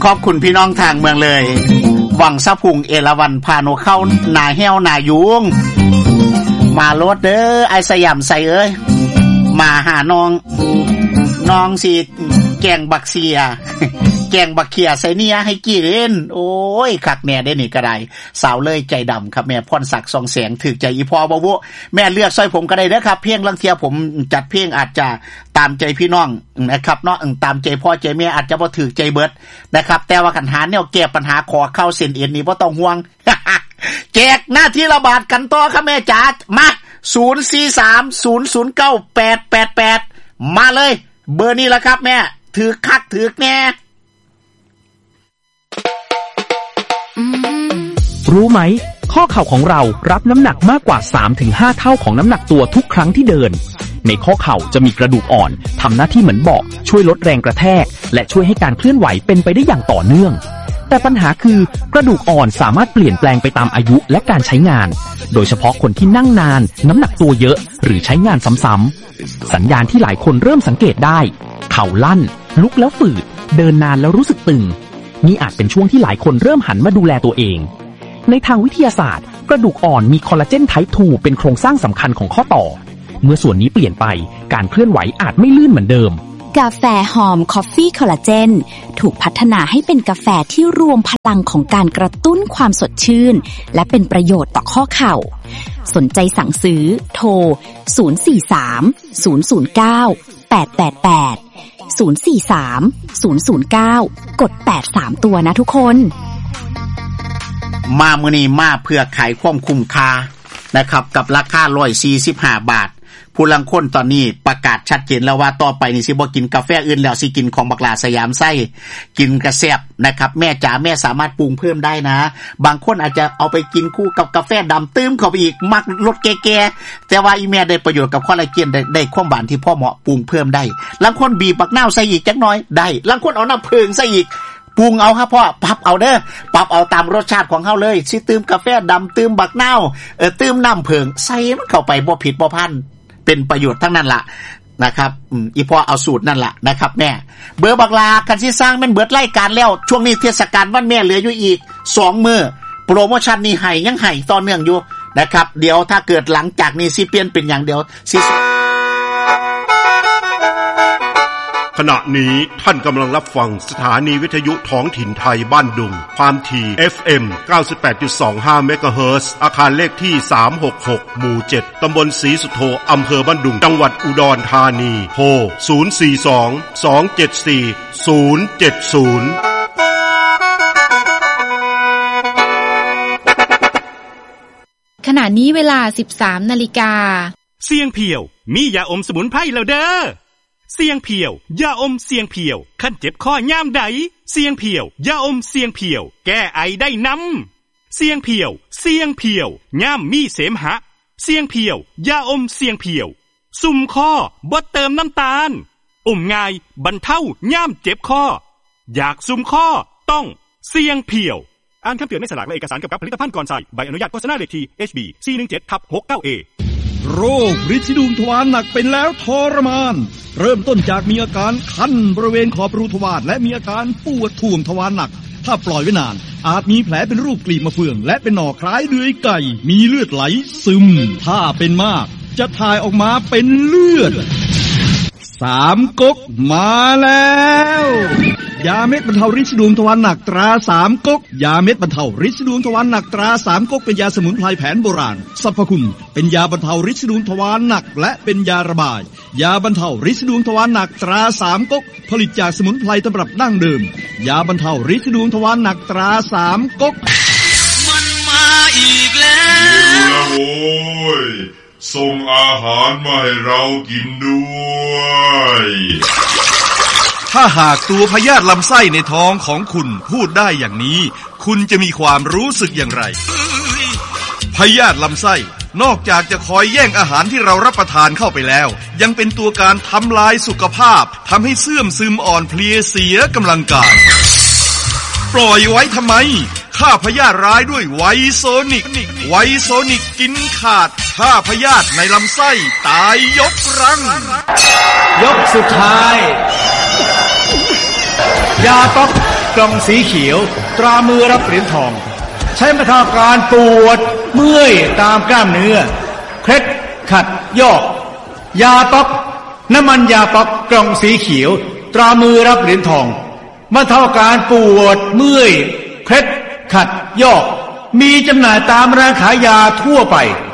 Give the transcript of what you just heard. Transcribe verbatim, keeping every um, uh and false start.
ขอบคุณพี่น้องทางเมืองเลยวังสะพุงเอราวัณพาโนเข้านาแห้วนายุงมาโลดเด้อไอ้สยามใส่เอ้ยมาหาน้องน้องสิแกงบักเสียแกงบักเขียใส่เนี่ยให้กินโอ้ยคักแม่ได้นี่ก็ได้สาวเลยใจดำครับแม่พรศักดิ์ทรงแสงถึกใจอีพ่อบ่บ่แม่เลือกซอยผมก็ได้เด้อครับเพียงลังเทียผมจัดเพลงอาจจะตามใจพี่น้องนะครับเนาะตามใจพ่อใจแม่อาจจะบ่ถึกใจเบิดนะครับแต่ว่าคันหาแนวแก้ปัญหาขอเข้าเส้นเอ็นนี่บ่ต้องห่วง แจกหน้าที่ระบาดกันต่อครับแม่จ๋ามาศูนย์ สี่ สาม ศูนย์ ศูนย์ เก้า แปด แปด แปดมาเลยเบอร์นี้ล่ะครับแม่ถือคักถือแน่รู้ไหมข้อเข่าของเรารับน้ำหนักมากกว่า สามถึงห้า เท่าของน้ำหนักตัวทุกครั้งที่เดินในข้อเข่าจะมีกระดูกอ่อนทำหน้าที่เหมือนเบาะช่วยลดแรงกระแทกและช่วยให้การเคลื่อนไหวเป็นไปได้อย่างต่อเนื่องแต่ปัญหาคือกระดูกอ่อนสามารถเปลี่ยนแปลงไปตามอายุและการใช้งานโดยเฉพาะคนที่นั่งนานน้ำหนักตัวเยอะหรือใช้งานซ้ำๆสัญญาณที่หลายคนเริ่มสังเกตได้เข่าลั่นลุกแล้วฝืดเดินนานแล้วรู้สึกตึงนี่อาจเป็นช่วงที่หลายคนเริ่มหันมาดูแลตัวเองในทางวิทยาศาสตร์กระดูกอ่อนมีคอลลาเจนไทป์ทูเป็นโครงสร้างสำคัญของข้อต่อเมื่อส่วนนี้เปลี่ยนไปการเคลื่อนไหวอาจไม่ลื่นเหมือนเดิมกาแฟหอมคอฟฟี่คอลลาเจนถูกพัฒนาให้เป็นกาแฟที่รวมพลังของการกระตุ้นความสดชื่นและเป็นประโยชน์ต่อข้อเข่าสนใจสั่งซื้อโทรศูนย์ สี่ สาม ศูนย์ ศูนย์ เก้า แปด แปด แปด ศูนย์ สี่ สาม ศูนย์ ศูนย์ เก้า กดแปด สาม ตัวนะทุกคนมามื้อนี้มาเพื่อขายความคุ้มค่านะครับกับราคาหนึ่งร้อยสี่สิบห้าบาทผู้ลังคนตอนนี้ประกาศชัดเจนแล้วว่าต่อไปนี่สิบ่กินกาแฟอื่นแล้วสิกินของบักหลาสยามไส้กินกระแซ่บนะครับแม่จ๋าแม่สามารถปรุงเพิ่มได้นะบางคนอาจจะเอาไปกินคู่กับกาแฟดำตื้มเข้าไปอีกมักรสแก่ๆแต่ว่าอีแม่ได้ประโยชน์กับคอลลาเจนได้ได้ความหวานที่พอเหมาะปรุงเพิ่มได้บางคนบีบบักนาวใส่อีกจักหน่อยได้บางคนเอาน้ำผึ้งใส่อีกปรุงเอาครับพ่อปรับเอาเด้อปรับเอาตามรสชาติของเฮาเลยสิตื้มกาแฟดำตื้มบักนาวเออตื้มน้ำผึ้งใส่มันเข้าไปบ่ผิดบ่พันเป็นประโยชน์ทั้งนั้นล่ะนะครับอืมอีพ่อเอาสูตรนั่นล่ะนะครับแม่เบอร์บักลาคันสิสร้างมันเบิดรายการแล้วช่วงนี้เทศกาลวันแม่เหลืออยู่อีกสองมื้อโปรโมชั่นนี้ให้ยังให้ต่อเนื่องอยู่นะครับเดี๋ยวถ้าเกิดหลังจากนี้สิเปลี่ยนเป็นอย่างเดียวสิขณะนี้ท่านกำลังรับฟังสถานีวิทยุท้องถิ่นไทยบ้านดุงความถี่ เอฟ เอ็ม เก้าสิบแปดจุดสองห้า เมกะเฮิรตซ์อาคารเลขที่สามหกหกหมู่เจ็ดตำบลศรีสุโธอำเภอบ้านดุงจังหวัดอุดรธานีโทรศูนย์ สี่ สอง สอง เจ็ด สี่ ศูนย์ เจ็ด ศูนย์ขณะนี้เวลา สิบสาม นาฬิกาเสียงเพียวมียาอมสมุนไพรแล้วเด้อเสียงเพียวยาอมเสียงเพียวคันเจ็บคอยามใดเสียงเพียวยาอมเสียงเพียวแก้ไอได้นำเสียงเพียวเสียงเพียวยามมีเสมหะเสียงเพียวยาอมเสียงเพียวซุ่มคอบ่เติมน้ำตาลอมง่ายบรรเทายามเจ็บคออยากซุ่มคอต้องเสียงเพียวอ่านคำเตือนในฉลากและเอกสารเกี่ยวกับผลิตภัณฑ์ก่อนใช้ใบอนุญาตโฆษณาเลขที่ เอช บี สี่ หนึ่ง เจ็ด หก เก้า เอโรคฤทธิ์ดวงทวารหนักเป็นแล้วทรมานเริ่มต้นจากมีอาการคันบริเวณขอบรูทวารและมีอาการปวดท่วมทวารหนักถ้าปล่อยไว้นานอาจมีแผลเป็นรูปกลีบมะเฟืองและเป็นหน่อคล้ายเดือยไก่มีเลือดไหลซึมถ้าเป็นมากจะถ่ายออกมาเป็นเลือดสามก๊กมาแล้วยาเม็ดบรรเทาฤทธิ์ดวงทวารหนักตราสามก๊กยาเม็ดบรรเทาฤทธิ์ดวงทวารหนักตราสามก๊กเป็นยาสมุนไพรแผนโบราณสรรพคุณเป็นยาบรรเทาฤทธิ์ดวงทวารหนักและเป็นยาระบายยาบรรเทาฤทธิ์ดวงทวารหนักตราสามก๊กผลิตจากสมุนไพรตำรับดั้งเดิมยาบรรเทาฤทธิ์ดวงทวารหนักตราสามก๊กมันมาอีกแล้วโอ้ยส่งอาหารมาให้เรากินด้วยถ้าหากตัวพยาธิลำไส้ในท้องของคุณพูดได้อย่างนี้คุณจะมีความรู้สึกอย่างไรพยาธิลำไส้นอกจากจะคอยแย่งอาหารที่เรารับประทานเข้าไปแล้วยังเป็นตัวการทำลายสุขภาพทำให้เสื่อมซึมอ่อนเพลียเสียกำลังกายปล่อยไว้ทำไมฆ่าพยาธิร้ายด้วยไวโซนิกไวโซนิกกินขาดฆ่าพยาธิในลำไส้ตายยกรังยกสุดท้ายยาต๊อกกล่องสีเขียวตรามือรับเหรียญทองใช้บรรเทาอาการปวดเมื่อยตามกล้ามเนื้อเคล็ดขัดยอกยาป๊อกน้ำมันยาป๊อกกล่องสีเขียวตรามือรับเหรียญทองบรรเทาอาการปวดเมื่อยเคล็ดขัดยอกมีจำหน่ายตามร้านขายยาทั่วไป